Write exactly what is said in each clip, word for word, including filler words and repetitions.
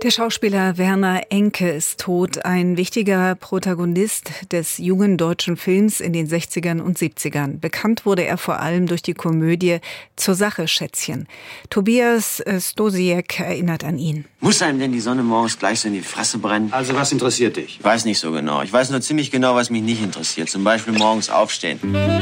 Der Schauspieler Werner Enke ist tot, ein wichtiger Protagonist des jungen deutschen Films in den sechzigern und siebzigern. Bekannt wurde er vor allem durch die Komödie Zur Sache, Schätzchen. Tobias Stosiek erinnert an ihn. Muss einem denn die Sonne morgens gleich so in die Fresse brennen? Also was interessiert dich? Ich weiß nicht so genau. Ich weiß nur ziemlich genau, was mich nicht interessiert. Zum Beispiel morgens aufstehen.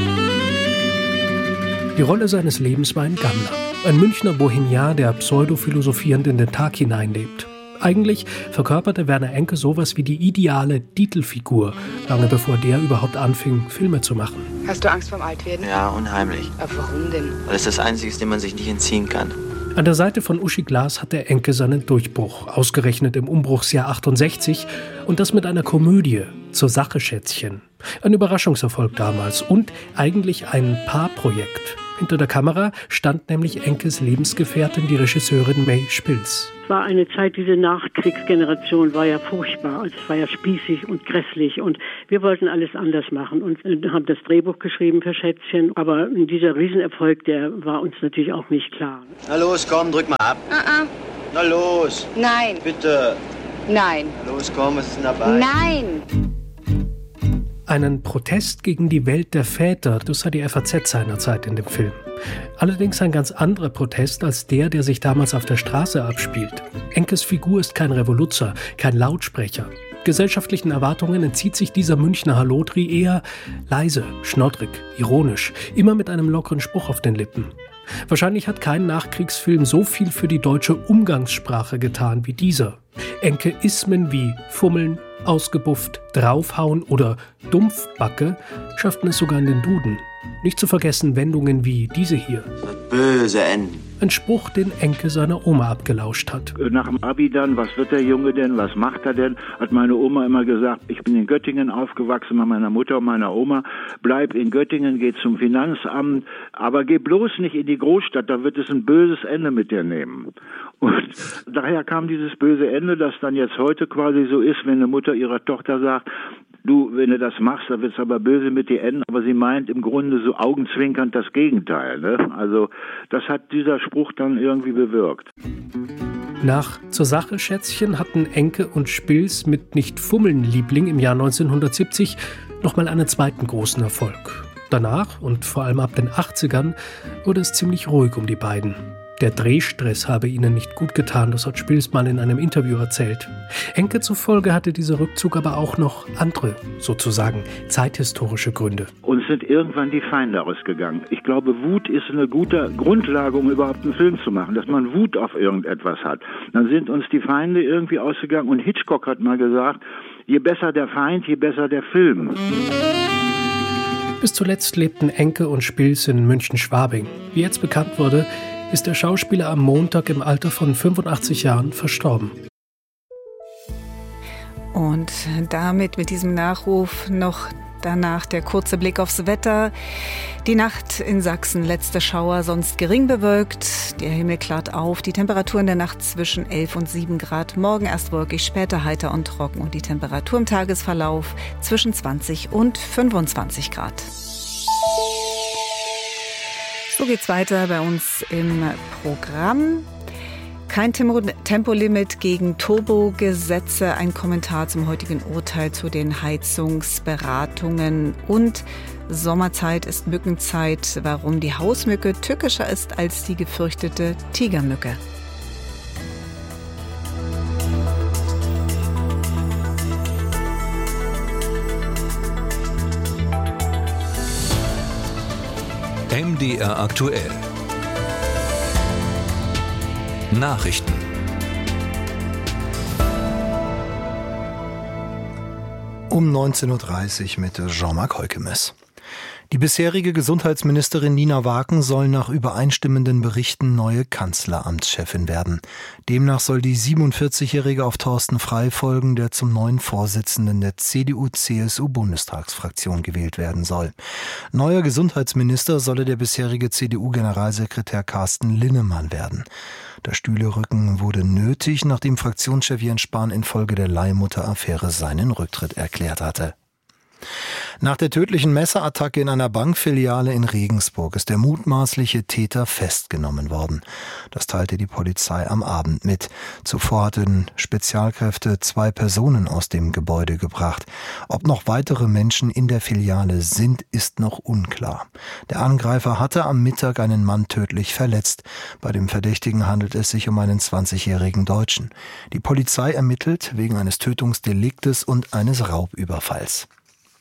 Die Rolle seines Lebens war ein Gammler. Ein Münchner Bohemian, der pseudophilosophierend in den Tag hineinlebt. Eigentlich verkörperte Werner Enke sowas wie die ideale Titelfigur, lange bevor der überhaupt anfing, Filme zu machen. Hast du Angst vorm Altwerden? Ja, unheimlich. Aber warum denn? Weil es das Einzige ist, dem man sich nicht entziehen kann. An der Seite von Uschi Glas hatte Enke seinen Durchbruch, ausgerechnet im Umbruchsjahr achtundsechzig, und das mit einer Komödie, Zur Sache, Schätzchen. Ein Überraschungserfolg damals und eigentlich ein Paarprojekt. Hinter der Kamera stand nämlich Enkes Lebensgefährtin, die Regisseurin May Spils. Es war eine Zeit, diese Nachkriegsgeneration war ja furchtbar. Es war ja spießig und grässlich und wir wollten alles anders machen und haben das Drehbuch geschrieben für Schätzchen. Aber dieser Riesenerfolg, der war uns natürlich auch nicht klar. Na los, komm, drück mal ab. Uh-uh. Na los. Nein. Bitte. Nein. Na los, komm, was ist denn dabei? Nein. Einen Protest gegen die Welt der Väter, das sah die F A Z seinerzeit in dem Film. Allerdings ein ganz anderer Protest als der, der sich damals auf der Straße abspielt. Enkes Figur ist kein Revoluzer, kein Lautsprecher. Gesellschaftlichen Erwartungen entzieht sich dieser Münchner Hallotri eher leise, schnoddrig, ironisch, immer mit einem lockeren Spruch auf den Lippen. Wahrscheinlich hat kein Nachkriegsfilm so viel für die deutsche Umgangssprache getan wie dieser. Enke Ismen wie Fummeln, ausgebufft, draufhauen oder Dumpfbacke schafften es sogar in den Duden. Nicht zu vergessen Wendungen wie diese hier. Böse Enden. Ein Spruch, den Enke seiner Oma abgelauscht hat. Nach dem Abi dann, was wird der Junge denn, was macht er denn, hat meine Oma immer gesagt, ich bin in Göttingen aufgewachsen mit meiner Mutter und meiner Oma, bleib in Göttingen, geh zum Finanzamt, aber geh bloß nicht in die Großstadt, da wird es ein böses Ende mit dir nehmen. Und daher kam dieses böse Ende, das dann jetzt heute quasi so ist, wenn eine Mutter ihrer Tochter sagt, du, wenn du das machst, dann wird es aber böse mit dir enden. Aber sie meint im Grunde so augenzwinkernd das Gegenteil. Ne? Also das hat dieser Spruch dann irgendwie bewirkt. Nach Zur Sache, Schätzchen hatten Enke und Spils mit Nicht Fummeln, Liebling im Jahr neunzehnhundertsiebzig nochmal einen zweiten großen Erfolg. Danach und vor allem ab den achtzigern wurde es ziemlich ruhig um die beiden. Der Drehstress habe ihnen nicht gut getan, das hat Spils mal in einem Interview erzählt. Enke zufolge hatte dieser Rückzug aber auch noch andere, sozusagen zeithistorische Gründe. Uns sind irgendwann die Feinde ausgegangen. Ich glaube, Wut ist eine gute Grundlage, um überhaupt einen Film zu machen, dass man Wut auf irgendetwas hat. Dann sind uns die Feinde irgendwie ausgegangen und Hitchcock hat mal gesagt, je besser der Feind, je besser der Film. Bis zuletzt lebten Enke und Spils in München-Schwabing. Wie jetzt bekannt wurde, ist der Schauspieler am Montag im Alter von fünfundachtzig Jahren verstorben. Und damit mit diesem Nachruf noch danach der kurze Blick aufs Wetter. Die Nacht in Sachsen, letzte Schauer, sonst gering bewölkt. Der Himmel klart auf. Die Temperatur in der Nacht zwischen elf und sieben Grad. Morgen erst wolkig, später heiter und trocken. Und die Temperatur im Tagesverlauf zwischen zwanzig und fünfundzwanzig Grad. So geht's weiter bei uns im Programm. Kein Tempolimit gegen Turbogesetze, ein Kommentar zum heutigen Urteil zu den Heizungsberatungen und Sommerzeit ist Mückenzeit, warum die Hausmücke tückischer ist als die gefürchtete Tigermücke. M D R aktuell. Nachrichten. Um neunzehn Uhr dreißig mit Jean-Marc Heukemes. Die bisherige Gesundheitsministerin Nina Waken soll nach übereinstimmenden Berichten neue Kanzleramtschefin werden. Demnach soll die siebenundvierzigjährige auf Thorsten Frey folgen, der zum neuen Vorsitzenden der C D U C S U-Bundestagsfraktion gewählt werden soll. Neuer Gesundheitsminister solle der bisherige C D U-Generalsekretär Carsten Linnemann werden. Der Stühlerücken wurde nötig, nachdem Fraktionschef Jens Spahn infolge der Leihmutter-Affäre seinen Rücktritt erklärt hatte. Nach der tödlichen Messerattacke in einer Bankfiliale in Regensburg ist der mutmaßliche Täter festgenommen worden. Das teilte die Polizei am Abend mit. Zuvor hatten Spezialkräfte zwei Personen aus dem Gebäude gebracht. Ob noch weitere Menschen in der Filiale sind, ist noch unklar. Der Angreifer hatte am Mittag einen Mann tödlich verletzt. Bei dem Verdächtigen handelt es sich um einen zwanzigjährigen Deutschen. Die Polizei ermittelt wegen eines Tötungsdeliktes und eines Raubüberfalls.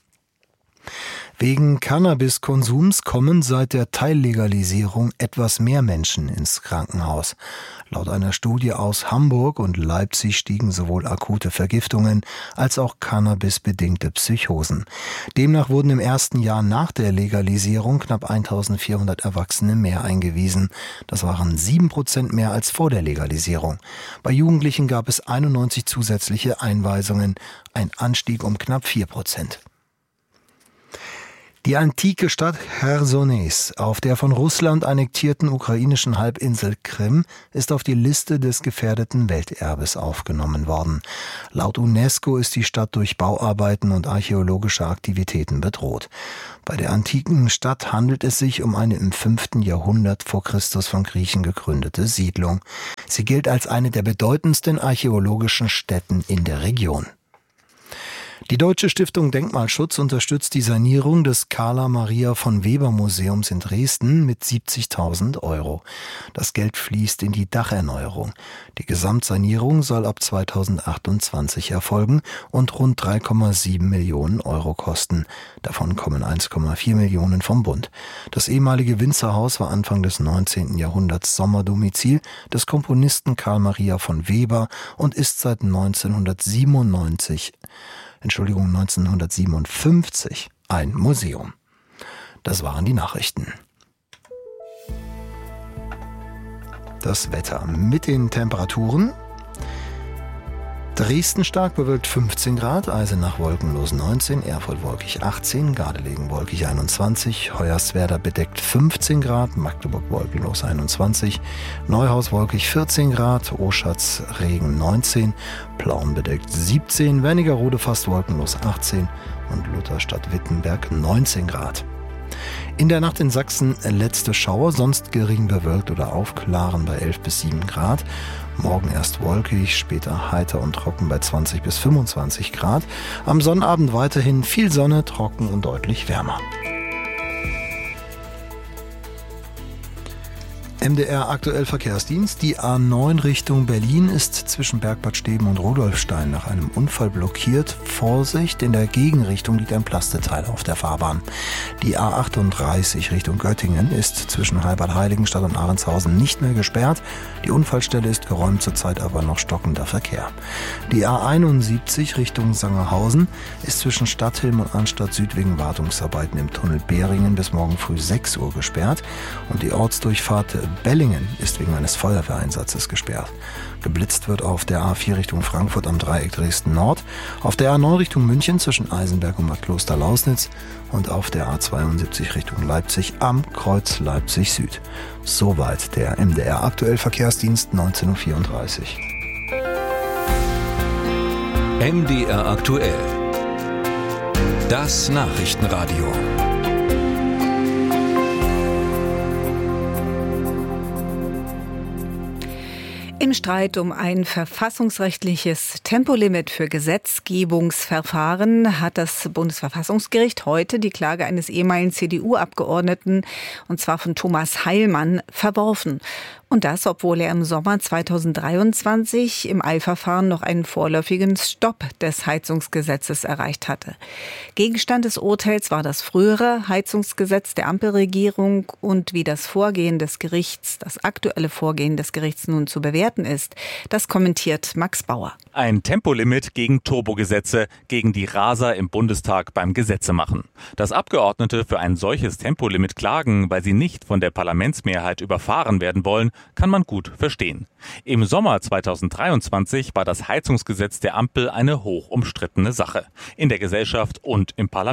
Wegen Cannabiskonsums kommen seit der Teillegalisierung etwas mehr Menschen ins Krankenhaus. Laut einer Studie aus Hamburg und Leipzig stiegen sowohl akute Vergiftungen als auch cannabisbedingte Psychosen. Demnach wurden im ersten Jahr nach der Legalisierung knapp eintausendvierhundert Erwachsene mehr eingewiesen. Das waren sieben Prozent mehr als vor der Legalisierung. Bei Jugendlichen gab es einundneunzig zusätzliche Einweisungen, ein Anstieg um knapp vier Prozent. Die antike Stadt Chersoneß auf der von Russland annektierten ukrainischen Halbinsel Krim ist auf die Liste des gefährdeten Welterbes aufgenommen worden. Laut UNESCO ist die Stadt durch Bauarbeiten und archäologische Aktivitäten bedroht. Bei der antiken Stadt handelt es sich um eine im fünften Jahrhundert vor Christus von Griechen gegründete Siedlung. Sie gilt als eine der bedeutendsten archäologischen Stätten in der Region. Die Deutsche Stiftung Denkmalschutz unterstützt die Sanierung des Carla Maria von Weber Museums in Dresden mit siebzigtausend Euro. Das Geld fließt in die Dacherneuerung. Die Gesamtsanierung soll ab zweitausendachtundzwanzig erfolgen und rund drei Komma sieben Millionen Euro kosten. Davon kommen eins Komma vier Millionen vom Bund. Das ehemalige Winzerhaus war Anfang des neunzehnten Jahrhunderts Sommerdomizil des Komponisten Carl Maria von Weber und ist seit neunzehnhundertsiebenundneunzig Entschuldigung, neunzehnhundertsiebenundfünfzig ein Museum. Das waren die Nachrichten. Das Wetter mit den Temperaturen. Dresden stark bewölkt fünfzehn Grad, Eisenach wolkenlos neunzehn, Erfurt wolkig achtzehn, Gardelegen wolkig einundzwanzig, Hoyerswerda bedeckt fünfzehn Grad, Magdeburg wolkenlos einundzwanzig, Neuhaus wolkig vierzehn Grad, Oschatz Regen neunzehn, Plauen bedeckt siebzehn, Wernigerode fast wolkenlos achtzehn und Lutherstadt-Wittenberg neunzehn Grad. In der Nacht in Sachsen letzte Schauer, sonst gering bewölkt oder aufklaren bei elf bis sieben Grad. Morgen erst wolkig, später heiter und trocken bei zwanzig bis fünfundzwanzig Grad. Am Sonnabend weiterhin viel Sonne, trocken und deutlich wärmer. M D R aktuell Verkehrsdienst. Die A neun Richtung Berlin ist zwischen Bergbad Steben und Rudolfstein nach einem Unfall blockiert. Vorsicht, in der Gegenrichtung liegt ein Plasteteil auf der Fahrbahn. Die A achtunddreißig Richtung Göttingen ist zwischen Halbert-Heiligenstadt und Ahrenshausen nicht mehr gesperrt. Die Unfallstelle ist geräumt, zurzeit aber noch stockender Verkehr. Die A einundsiebzig Richtung Sangerhausen ist zwischen Stadthilm und Anstatt Süd wegen Wartungsarbeiten im Tunnel Behringen bis morgen früh sechs Uhr gesperrt und die Ortsdurchfahrt Bellingen ist wegen eines Feuerwehreinsatzes gesperrt. Geblitzt wird auf der A vier Richtung Frankfurt am Dreieck Dresden Nord, auf der A neun Richtung München zwischen Eisenberg und Bad Kloster-Lausnitz und auf der A zweiundsiebzig Richtung Leipzig am Kreuz Leipzig Süd. Soweit der M D R aktuell Verkehrsdienst neunzehn Uhr vierunddreißig. M D R aktuell. Das Nachrichtenradio. Im Streit um ein verfassungsrechtliches Tempolimit für Gesetzgebungsverfahren hat das Bundesverfassungsgericht heute die Klage eines ehemaligen C D U-Abgeordneten, und zwar von Thomas Heilmann, verworfen. Und das, obwohl er im Sommer zweitausenddreiundzwanzig im Eilverfahren noch einen vorläufigen Stopp des Heizungsgesetzes erreicht hatte. Gegenstand des Urteils war das frühere Heizungsgesetz der Ampelregierung und wie das Vorgehen des Gerichts, das aktuelle Vorgehen des Gerichts nun zu bewerten ist. Das kommentiert Max Bauer. Ein Tempolimit gegen Turbogesetze, gegen die Raser im Bundestag beim Gesetzemachen. Dass Abgeordnete für ein solches Tempolimit klagen, weil sie nicht von der Parlamentsmehrheit überfahren werden wollen, kann man gut verstehen. Im Sommer zweitausenddreiundzwanzig war das Heizungsgesetz der Ampel eine hoch umstrittene Sache. In der Gesellschaft und im Parlament.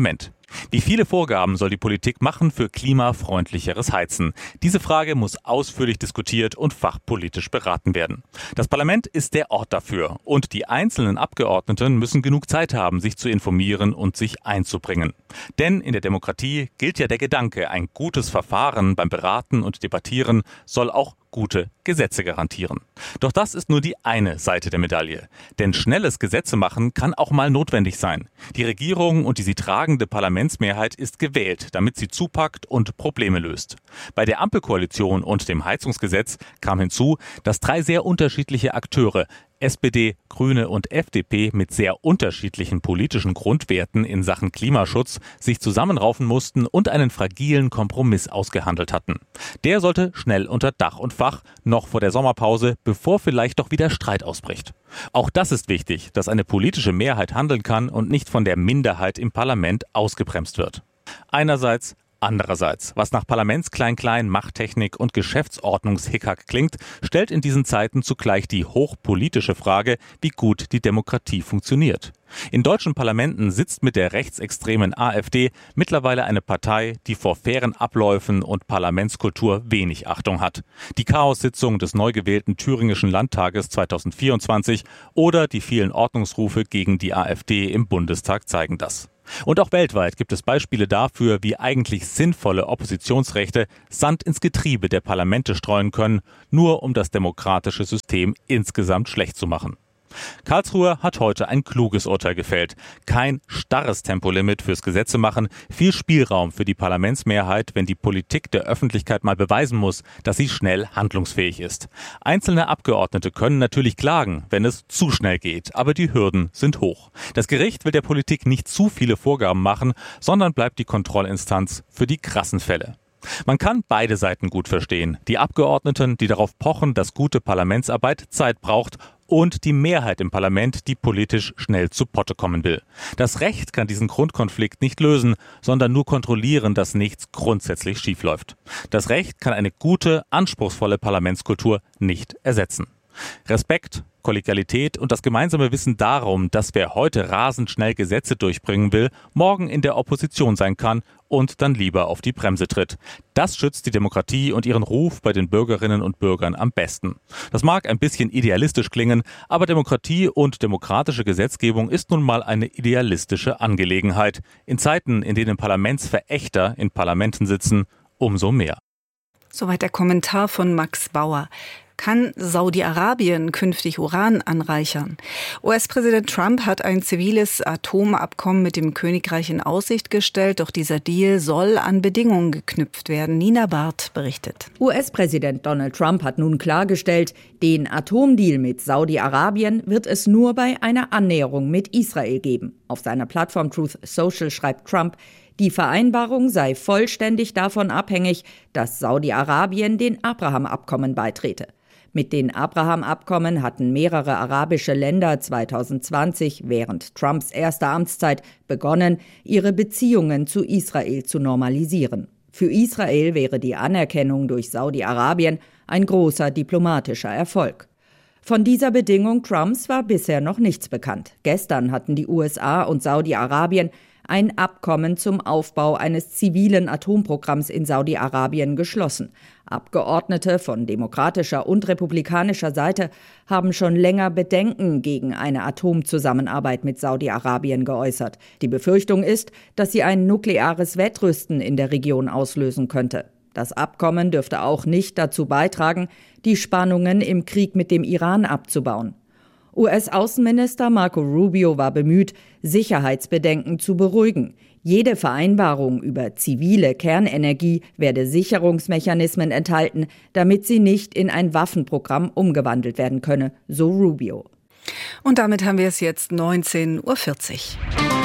Wie viele Vorgaben soll die Politik machen für klimafreundlicheres Heizen? Diese Frage muss ausführlich diskutiert und fachpolitisch beraten werden. Das Parlament ist der Ort dafür und die einzelnen Abgeordneten müssen genug Zeit haben, sich zu informieren und sich einzubringen. Denn in der Demokratie gilt ja der Gedanke, ein gutes Verfahren beim Beraten und Debattieren soll auch gute Gesetze garantieren. Doch das ist nur die eine Seite der Medaille. Denn schnelles Gesetzemachen kann auch mal notwendig sein. Die Regierung und die sie tragende Parlamentsmehrheit ist gewählt, damit sie zupackt und Probleme löst. Bei der Ampelkoalition und dem Heizungsgesetz kam hinzu, dass drei sehr unterschiedliche Akteure, S P D, Grüne und F D P mit sehr unterschiedlichen politischen Grundwerten in Sachen Klimaschutz sich zusammenraufen mussten und einen fragilen Kompromiss ausgehandelt hatten. Der sollte schnell unter Dach und Fach, noch vor der Sommerpause, bevor vielleicht doch wieder Streit ausbricht. Auch das ist wichtig, dass eine politische Mehrheit handeln kann und nicht von der Minderheit im Parlament ausgebremst wird. Einerseits Andererseits, was nach Parlamentsklein-Klein, Machttechnik und Geschäftsordnungshickhack klingt, stellt in diesen Zeiten zugleich die hochpolitische Frage, wie gut die Demokratie funktioniert. In deutschen Parlamenten sitzt mit der rechtsextremen AfD mittlerweile eine Partei, die vor fairen Abläufen und Parlamentskultur wenig Achtung hat. Die Chaossitzung des neu gewählten thüringischen Landtages zweitausendvierundzwanzig oder die vielen Ordnungsrufe gegen die AfD im Bundestag zeigen das. Und auch weltweit gibt es Beispiele dafür, wie eigentlich sinnvolle Oppositionsrechte Sand ins Getriebe der Parlamente streuen können, nur um das demokratische System insgesamt schlecht zu machen. Karlsruhe hat heute ein kluges Urteil gefällt. Kein starres Tempolimit fürs Gesetzemachen, viel Spielraum für die Parlamentsmehrheit, wenn die Politik der Öffentlichkeit mal beweisen muss, dass sie schnell handlungsfähig ist. Einzelne Abgeordnete können natürlich klagen, wenn es zu schnell geht, aber die Hürden sind hoch. Das Gericht will der Politik nicht zu viele Vorgaben machen, sondern bleibt die Kontrollinstanz für die krassen Fälle. Man kann beide Seiten gut verstehen. Die Abgeordneten, die darauf pochen, dass gute Parlamentsarbeit Zeit braucht, und die Mehrheit im Parlament, die politisch schnell zu Potte kommen will. Das Recht kann diesen Grundkonflikt nicht lösen, sondern nur kontrollieren, dass nichts grundsätzlich schiefläuft. Das Recht kann eine gute, anspruchsvolle Parlamentskultur nicht ersetzen. Respekt, Kollegialität und das gemeinsame Wissen darum, dass wer heute rasend schnell Gesetze durchbringen will, morgen in der Opposition sein kann und dann lieber auf die Bremse tritt. Das schützt die Demokratie und ihren Ruf bei den Bürgerinnen und Bürgern am besten. Das mag ein bisschen idealistisch klingen, aber Demokratie und demokratische Gesetzgebung ist nun mal eine idealistische Angelegenheit. In Zeiten, in denen Parlamentsverächter in Parlamenten sitzen, umso mehr. Soweit der Kommentar von Max Bauer. Kann Saudi-Arabien künftig Uran anreichern? U S-Präsident Trump hat ein ziviles Atomabkommen mit dem Königreich in Aussicht gestellt, doch dieser Deal soll an Bedingungen geknüpft werden. Nina Barth berichtet. U S-Präsident Donald Trump hat nun klargestellt, den Atomdeal mit Saudi-Arabien wird es nur bei einer Annäherung mit Israel geben. Auf seiner Plattform Truth Social schreibt Trump, die Vereinbarung sei vollständig davon abhängig, dass Saudi-Arabien den Abraham-Abkommen beitrete. Mit den Abraham-Abkommen hatten mehrere arabische Länder zweitausendzwanzig während Trumps erster Amtszeit begonnen, ihre Beziehungen zu Israel zu normalisieren. Für Israel wäre die Anerkennung durch Saudi-Arabien ein großer diplomatischer Erfolg. Von dieser Bedingung Trumps war bisher noch nichts bekannt. Gestern hatten die U S A und Saudi-Arabien ein Abkommen zum Aufbau eines zivilen Atomprogramms in Saudi-Arabien geschlossen. Abgeordnete von demokratischer und republikanischer Seite haben schon länger Bedenken gegen eine Atomzusammenarbeit mit Saudi-Arabien geäußert. Die Befürchtung ist, dass sie ein nukleares Wettrüsten in der Region auslösen könnte. Das Abkommen dürfte auch nicht dazu beitragen, die Spannungen im Krieg mit dem Iran abzubauen. U S-Außenminister Marco Rubio war bemüht, Sicherheitsbedenken zu beruhigen. Jede Vereinbarung über zivile Kernenergie werde Sicherungsmechanismen enthalten, damit sie nicht in ein Waffenprogramm umgewandelt werden könne, so Rubio. Und damit haben wir es jetzt neunzehn Uhr vierzig.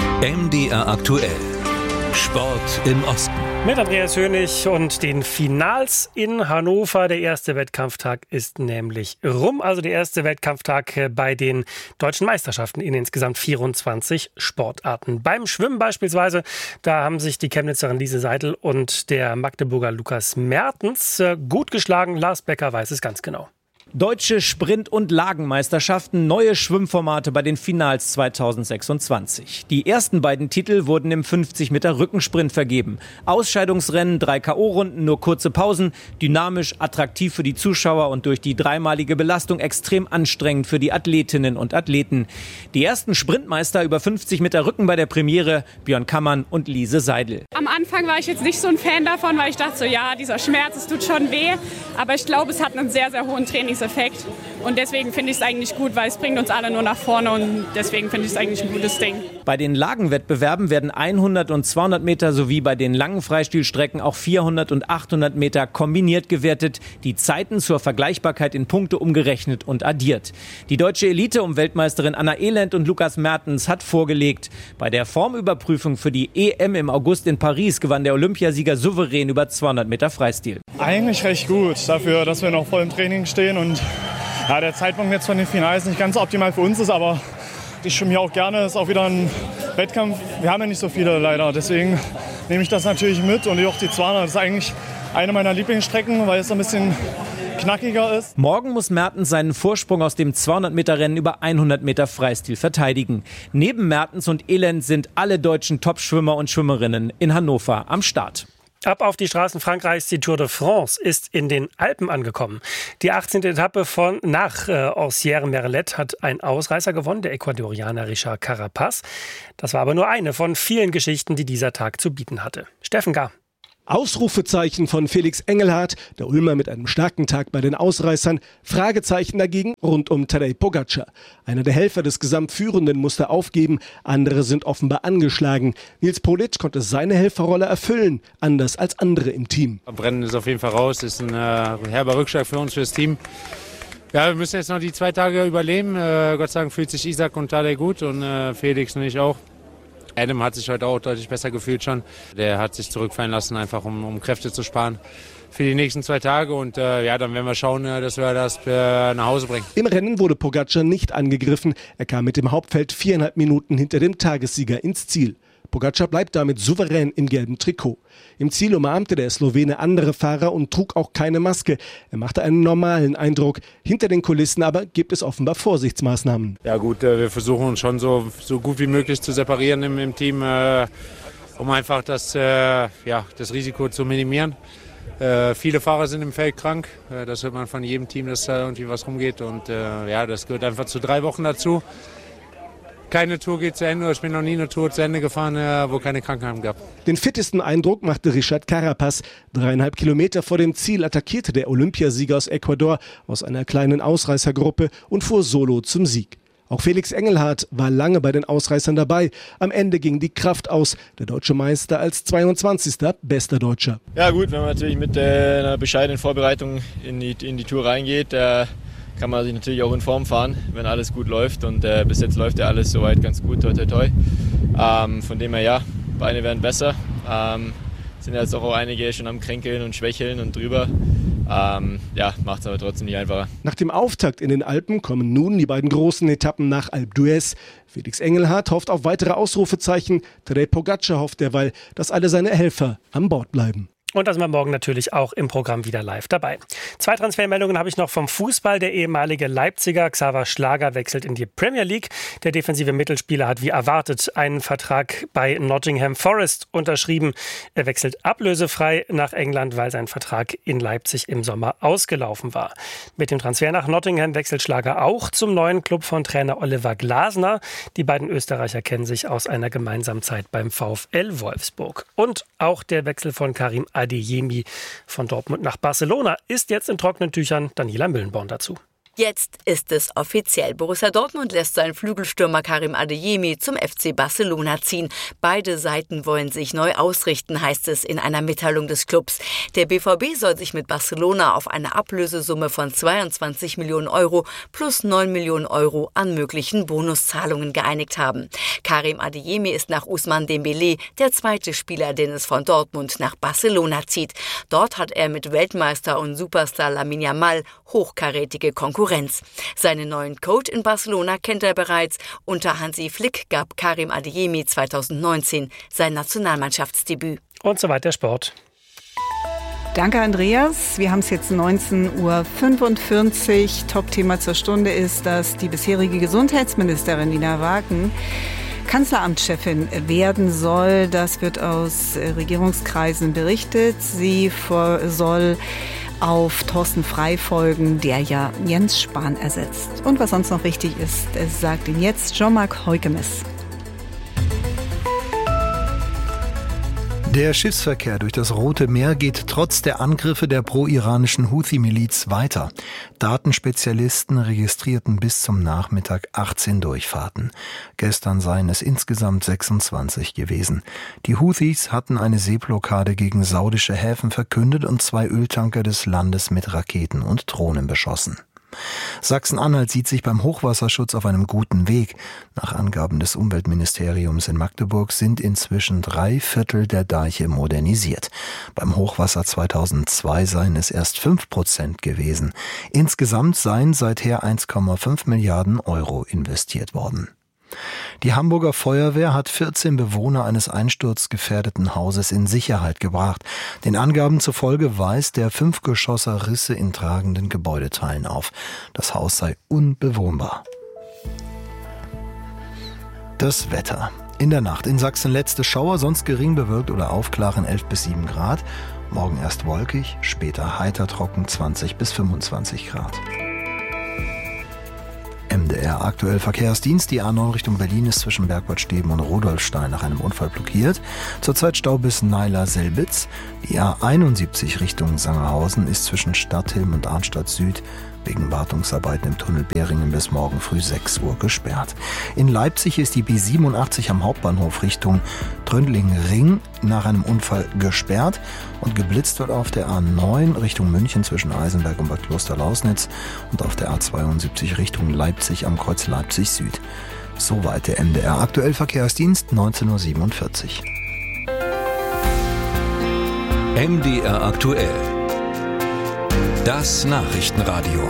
M D R aktuell. Sport im Osten. Mit Andreas Hönig und den Finals in Hannover. Der erste Wettkampftag ist nämlich rum. Also der erste Wettkampftag bei den deutschen Meisterschaften in insgesamt vierundzwanzig Sportarten. Beim Schwimmen beispielsweise, da haben sich die Chemnitzerin Lise Seidel und der Magdeburger Lukas Mertens gut geschlagen. Lars Becker weiß es ganz genau. Deutsche Sprint- und Lagenmeisterschaften, neue Schwimmformate bei den Finals zweitausendsechsundzwanzig. Die ersten beiden Titel wurden im fünfzig Meter Rückensprint vergeben. Ausscheidungsrennen, drei K O-Runden, nur kurze Pausen, dynamisch, attraktiv für die Zuschauer und durch die dreimalige Belastung extrem anstrengend für die Athletinnen und Athleten. Die ersten Sprintmeister über fünfzig Meter Rücken bei der Premiere, Björn Kammann und Lise Seidel. Am Anfang war ich jetzt nicht so ein Fan davon, weil ich dachte so, ja, dieser Schmerz, es tut schon weh. Aber ich glaube, es hat einen sehr, sehr hohen Trainingseffekt. Und deswegen finde ich es eigentlich gut, weil es bringt uns alle nur nach vorne und deswegen finde ich es eigentlich ein gutes Ding. Bei den Lagenwettbewerben werden hundert und zweihundert Meter sowie bei den langen Freistilstrecken auch vierhundert und achthundert Meter kombiniert gewertet, die Zeiten zur Vergleichbarkeit in Punkte umgerechnet und addiert. Die deutsche Elite um Weltmeisterin Anna Elend und Lukas Mertens hat vorgelegt. Bei der Formüberprüfung für die E M im August in Paris gewann der Olympiasieger souverän über zweihundert Meter Freistil. Eigentlich recht gut dafür, dass wir noch voll im Training stehen und ja, der Zeitpunkt jetzt von den Finals nicht ganz optimal für uns ist, aber ich schwimme hier auch gerne. Es ist auch wieder ein Wettkampf. Wir haben ja nicht so viele leider, deswegen nehme ich das natürlich mit und auch die zweihundert. Das ist eigentlich eine meiner Lieblingsstrecken, weil es ein bisschen knackiger ist. Morgen muss Mertens seinen Vorsprung aus dem zweihundert Meter Rennen über hundert Meter Freistil verteidigen. Neben Mertens und Elend sind alle deutschen Top-Schwimmer und Schwimmerinnen in Hannover am Start. Ab auf die Straßen Frankreichs, die Tour de France ist in den Alpen angekommen. Die achtzehnte Etappe von nach äh, Orsières-Merlet hat ein Ausreißer gewonnen, der Ecuadorianer Richard Carapaz. Das war aber nur eine von vielen Geschichten, die dieser Tag zu bieten hatte. Steffen Gar. Ausrufezeichen von Felix Engelhardt, der Ulmer mit einem starken Tag bei den Ausreißern, Fragezeichen dagegen rund um Tadej Pogačar. Einer der Helfer des Gesamtführenden musste aufgeben, andere sind offenbar angeschlagen. Nils Polic konnte seine Helferrolle erfüllen, anders als andere im Team. Brennen ist auf jeden Fall raus, ist ein äh, herber Rückschlag für uns, fürs Team. Ja, wir müssen jetzt noch die zwei Tage überleben. Äh, Gott sei Dank fühlt sich Isaac und Tadej gut und äh, Felix und ich auch. Adam hat sich heute auch deutlich besser gefühlt schon. Der hat sich zurückfallen lassen, einfach um, um Kräfte zu sparen für die nächsten zwei Tage. Und äh, ja, dann werden wir schauen, dass wir das äh, nach Hause bringen. Im Rennen wurde Pogačar nicht angegriffen. Er kam mit dem Hauptfeld viereinhalb Minuten hinter dem Tagessieger ins Ziel. Pogačar bleibt damit souverän im gelben Trikot. Im Ziel umarmte der Slowene andere Fahrer und trug auch keine Maske. Er machte einen normalen Eindruck. Hinter den Kulissen aber gibt es offenbar Vorsichtsmaßnahmen. Ja gut, wir versuchen uns schon so, so gut wie möglich zu separieren im, im Team, äh, um einfach das, äh, ja, das Risiko zu minimieren. Äh, viele Fahrer sind im Feld krank. Äh, das hört man von jedem Team, dass da irgendwie was rumgeht. Und äh, ja, das gehört einfach zu drei Wochen dazu. Keine Tour geht zu Ende, ich bin noch nie eine Tour zu Ende gefahren, wo keine Krankheiten gab. Den fittesten Eindruck machte Richard Carapaz. Dreieinhalb Kilometer vor dem Ziel attackierte der Olympiasieger aus Ecuador aus einer kleinen Ausreißergruppe und fuhr solo zum Sieg. Auch Felix Engelhardt war lange bei den Ausreißern dabei. Am Ende ging die Kraft aus. Der deutsche Meister als zweiundzwanzigster bester Deutscher. Ja gut, wenn man natürlich mit äh, einer bescheidenen Vorbereitung in die, in die Tour reingeht, äh, kann man sich natürlich auch in Form fahren, wenn alles gut läuft. Und äh, bis jetzt läuft ja alles soweit ganz gut, toi toi toi. Ähm, von dem her ja, Beine werden besser. Ähm, sind jetzt auch einige schon am Kränkeln und Schwächeln und drüber. Ähm, ja, macht es aber trotzdem nicht einfacher. Nach dem Auftakt in den Alpen kommen nun die beiden großen Etappen nach Alpe d'Huez. Felix Engelhardt hofft auf weitere Ausrufezeichen. Tadej Pogačar hofft derweil, dass alle seine Helfer an Bord bleiben. Und da sind wir morgen natürlich auch im Programm wieder live dabei. Zwei Transfermeldungen habe ich noch vom Fußball. Der ehemalige Leipziger Xaver Schlager wechselt in die Premier League. Der defensive Mittelspieler hat wie erwartet einen Vertrag bei Nottingham Forest unterschrieben. Er wechselt ablösefrei nach England, weil sein Vertrag in Leipzig im Sommer ausgelaufen war. Mit dem Transfer nach Nottingham wechselt Schlager auch zum neuen Club von Trainer Oliver Glasner. Die beiden Österreicher kennen sich aus einer gemeinsamen Zeit beim VfL Wolfsburg. Und auch der Wechsel von Karim Adeyemi von Dortmund nach Barcelona ist jetzt in trockenen Tüchern. Daniela Müllenborn dazu. Jetzt ist es offiziell. Borussia Dortmund lässt seinen Flügelstürmer Karim Adeyemi zum F C Barcelona ziehen. Beide Seiten wollen sich neu ausrichten, heißt es in einer Mitteilung des Clubs. Der B V B soll sich mit Barcelona auf eine Ablösesumme von zweiundzwanzig Millionen Euro plus neun Millionen Euro an möglichen Bonuszahlungen geeinigt haben. Karim Adeyemi ist nach Ousmane Dembélé der zweite Spieler, den es von Dortmund nach Barcelona zieht. Dort hat er mit Weltmeister und Superstar Lamine Yamal hochkarätige Konkurrenz. Seinen neuen Coach in Barcelona kennt er bereits. Unter Hansi Flick gab Karim Adeyemi zweitausendneunzehn sein Nationalmannschaftsdebüt. Und so weiter Sport. Danke, Andreas. Wir haben es jetzt neunzehn Uhr fünfundvierzig. Top-Thema zur Stunde ist, dass die bisherige Gesundheitsministerin Nina Wagen Kanzleramtschefin werden soll. Das wird aus Regierungskreisen berichtet. Sie soll auf Thorsten Frey folgen, der ja Jens Spahn ersetzt. Und was sonst noch wichtig ist, sagt Ihnen jetzt Jean-Marc Heukemes. Der Schiffsverkehr durch das Rote Meer geht trotz der Angriffe der pro-iranischen Houthi-Miliz weiter. Datenspezialisten registrierten bis zum Nachmittag achtzehn Durchfahrten. Gestern seien es insgesamt sechsundzwanzig gewesen. Die Houthis hatten eine Seeblockade gegen saudische Häfen verkündet und zwei Öltanker des Landes mit Raketen und Drohnen beschossen. Sachsen-Anhalt sieht sich beim Hochwasserschutz auf einem guten Weg. Nach Angaben des Umweltministeriums in Magdeburg sind inzwischen drei Viertel der Deiche modernisiert. Beim Hochwasser zweitausendzwei seien es erst fünf Prozent gewesen. Insgesamt seien seither eins Komma fünf Milliarden Euro investiert worden. Die Hamburger Feuerwehr hat vierzehn Bewohner eines einsturzgefährdeten Hauses in Sicherheit gebracht. Den Angaben zufolge weist der Fünfgeschosser Risse in tragenden Gebäudeteilen auf. Das Haus sei unbewohnbar. Das Wetter. In der Nacht in Sachsen letzte Schauer, sonst gering bewölkt oder aufklaren elf bis sieben Grad. Morgen erst wolkig, später heiter trocken zwanzig bis fünfundzwanzig Grad. M D R aktuell Verkehrsdienst. Die A neun Richtung Berlin ist zwischen Bergwadsteben und Rudolfstein nach einem Unfall blockiert. Zurzeit Stau bis Neiler-Selbitz. Die A einundsiebzig Richtung Sangerhausen ist zwischen Stadthilm und Arnstadt Süd wegen Wartungsarbeiten im Tunnel Beringen bis morgen früh sechs Uhr gesperrt. In Leipzig ist die B siebenundachtzig am Hauptbahnhof Richtung Tröndlingen-Ring nach einem Unfall gesperrt und geblitzt wird auf der A neun Richtung München zwischen Eisenberg und Bad Kloster-Lausnitz und auf der A zweiundsiebzig Richtung Leipzig am Kreuz Leipzig Süd. Soweit der M D R aktuell Verkehrsdienst, neunzehn Uhr siebenundvierzig. M D R aktuell. Das Nachrichtenradio.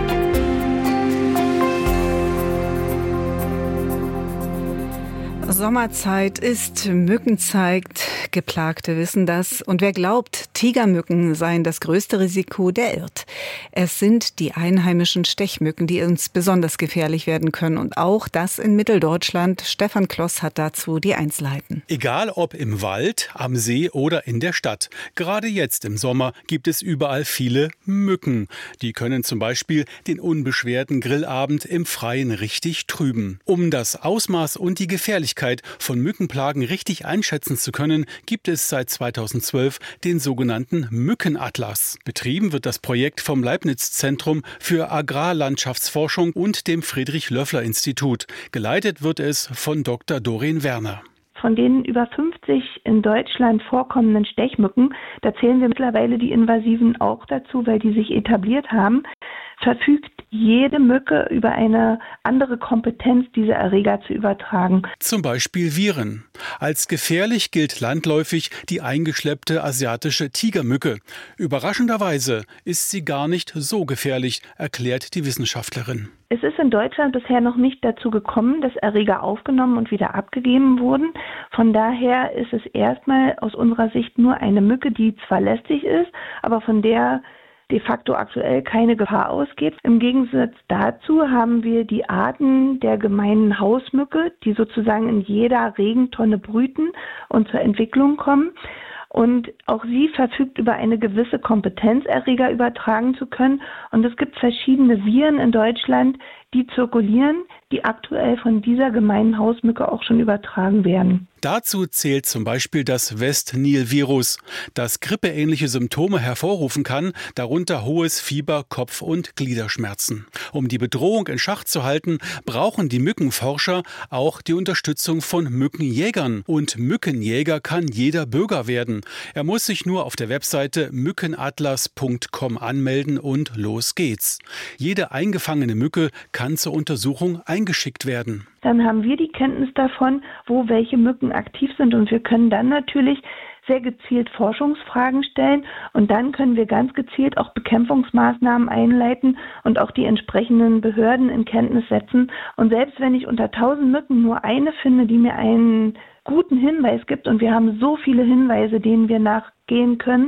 Sommerzeit ist Mückenzeit. Geplagte wissen das. Und wer glaubt, Tigermücken seien das größte Risiko, der irrt. Es sind die einheimischen Stechmücken, die uns besonders gefährlich werden können. Und auch das in Mitteldeutschland. Stefan Kloss hat dazu die Einzelheiten. Egal ob im Wald, am See oder in der Stadt. Gerade jetzt im Sommer gibt es überall viele Mücken. Die können zum Beispiel den unbeschwerten Grillabend im Freien richtig trüben. Um das Ausmaß und die Gefährlichkeit von Mückenplagen richtig einschätzen zu können, gibt es seit zweitausendzwölf den sogenannten Mückenatlas. Betrieben wird das Projekt vom Leibniz-Zentrum für Agrarlandschaftsforschung und dem Friedrich-Löffler-Institut. Geleitet wird es von Doktor Doreen Werner. Von den über fünfzig in Deutschland vorkommenden Stechmücken, da zählen wir mittlerweile die invasiven auch dazu, weil die sich etabliert haben, verfügt jede Mücke über eine andere Kompetenz, diese Erreger zu übertragen. Zum Beispiel Viren. Als gefährlich gilt landläufig die eingeschleppte asiatische Tigermücke. Überraschenderweise ist sie gar nicht so gefährlich, erklärt die Wissenschaftlerin. Es ist in Deutschland bisher noch nicht dazu gekommen, dass Erreger aufgenommen und wieder abgegeben wurden. Von daher ist es erstmal aus unserer Sicht nur eine Mücke, die zwar lästig ist, aber von der de facto aktuell keine Gefahr ausgeht. Im Gegensatz dazu haben wir die Arten der gemeinen Hausmücke, die sozusagen in jeder Regentonne brüten und zur Entwicklung kommen. Und auch sie verfügt über eine gewisse Kompetenz, Erreger übertragen zu können. Und es gibt verschiedene Viren in Deutschland, die zirkulieren, die aktuell von dieser gemeinen Hausmücke auch schon übertragen werden. Dazu zählt zum Beispiel das West-Nil-Virus, das grippeähnliche Symptome hervorrufen kann, darunter hohes Fieber, Kopf- und Gliederschmerzen. Um die Bedrohung in Schach zu halten, brauchen die Mückenforscher auch die Unterstützung von Mückenjägern. Und Mückenjäger kann jeder Bürger werden. Er muss sich nur auf der Webseite mückenatlas punkt com anmelden und los geht's. Jede eingefangene Mücke kann zur Untersuchung eingeschickt werden. Dann haben wir die Kenntnis davon, wo welche Mücken aktiv sind, und wir können dann natürlich sehr gezielt Forschungsfragen stellen und dann können wir ganz gezielt auch Bekämpfungsmaßnahmen einleiten und auch die entsprechenden Behörden in Kenntnis setzen. Und selbst wenn ich unter tausend Mücken nur eine finde, die mir einen guten Hinweis gibt, und wir haben so viele Hinweise, denen wir nachgehen können,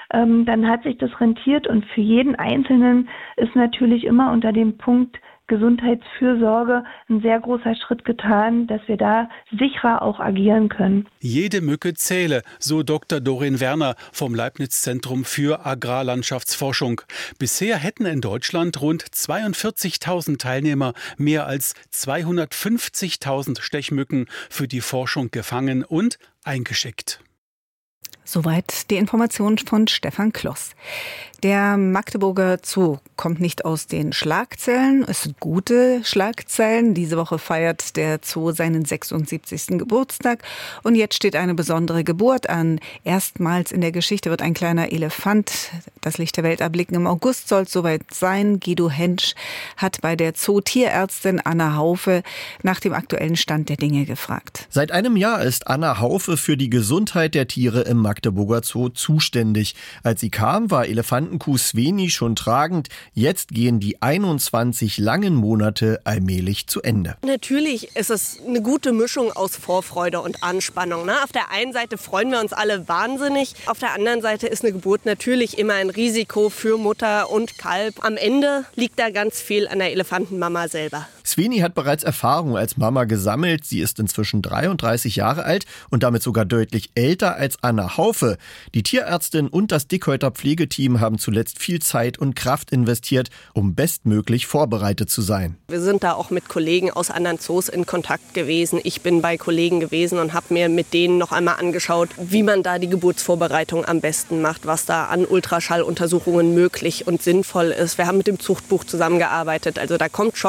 ähm, dann hat sich das rentiert und für jeden Einzelnen ist natürlich immer unter dem Punkt Gesundheitsfürsorge ein sehr großer Schritt getan, dass wir da sicherer auch agieren können. Jede Mücke zähle, so Doktor Doreen Werner vom Leibniz-Zentrum für Agrarlandschaftsforschung. Bisher hätten in Deutschland rund zweiundvierzigtausend Teilnehmer mehr als zweihundertfünfzigtausend Stechmücken für die Forschung gefangen und eingeschickt. Soweit die Information von Stefan Kloss. Der Magdeburger Zoo kommt nicht aus den Schlagzeilen. Es sind gute Schlagzeilen. Diese Woche feiert der Zoo seinen sechsundsiebzigsten Geburtstag. Und jetzt steht eine besondere Geburt an. Erstmals in der Geschichte wird ein kleiner Elefant das Licht der Welt erblicken. Im August soll es soweit sein. Guido Hentsch hat bei der Zoo-Tierärztin Anna Haufe nach dem aktuellen Stand der Dinge gefragt. Seit einem Jahr ist Anna Haufe für die Gesundheit der Tiere im Magdeburger Zoo zuständig. Als sie kam, war Elefantenkuh Sveni schon tragend. Jetzt gehen die einundzwanzig langen Monate allmählich zu Ende. Natürlich ist es eine gute Mischung aus Vorfreude und Anspannung. Ne? Auf der einen Seite freuen wir uns alle wahnsinnig. Auf der anderen Seite ist eine Geburt natürlich immer ein Risiko für Mutter und Kalb. Am Ende liegt da ganz viel an der Elefantenmama selber. Sveni hat bereits Erfahrung als Mama gesammelt. Sie ist inzwischen dreiunddreißig Jahre alt und damit sogar deutlich älter als Anna Haufe. Die Tierärztin und das Dickhäuter Pflegeteam haben zuletzt viel Zeit und Kraft investiert, um bestmöglich vorbereitet zu sein. Wir sind da auch mit Kollegen aus anderen Zoos in Kontakt gewesen. Ich bin bei Kollegen gewesen und habe mir mit denen noch einmal angeschaut, wie man da die Geburtsvorbereitung am besten macht, was da an Ultraschalluntersuchungen möglich und sinnvoll ist. Wir haben mit dem Zuchtbuch zusammengearbeitet. Also da kommt schon